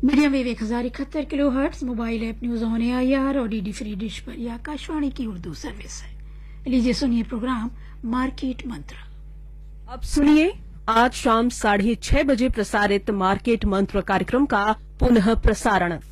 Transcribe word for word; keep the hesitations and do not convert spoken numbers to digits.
Medium wave एक हजार इकहत्तर kilo hertz, mobile app news on AIR और डीडी फ्री डिश पर यह आकाशवाणी की उर्दू सर्विस है। लीजिए सुनिए प्रोग्राम मार्केट मंत्र। अब सुनिए आज शाम साढ़े छह बजे प्रसारित मार्केट मंत्र कार्यक्रम का पुनः प्रसारण।